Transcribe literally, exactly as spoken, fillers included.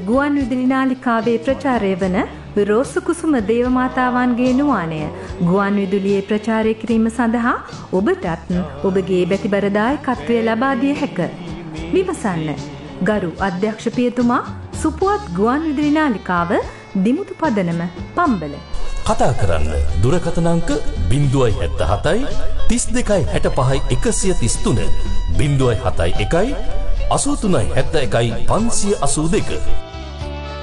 ගුවන් විදුලි නාලිකාවේ ප්‍රචාරය වන රෝසු කුසුම දේවමාතාවන්ගේ නුවාණය ගුවන් විදුලියේ ප්‍රචාරය කිරීම සඳහා ඔබටත් ඔබගේ බැතිබර දායකත්වය ලබා දිය හැක. විමසන්න. ගරු අධ්‍යක්ෂ පියතුමා, සුපුවත් ගුවන් විදුලි නාලිකාව, දිමුතු පදනම, පම්බල. කතා කරන්න දුරකථන අංක ज़ीरो सात सात तीस दो पैंसठ एक सौ तीस तीन ज़ीरो सात एक अस्सी तीन सात एक पाँच अस्सी दो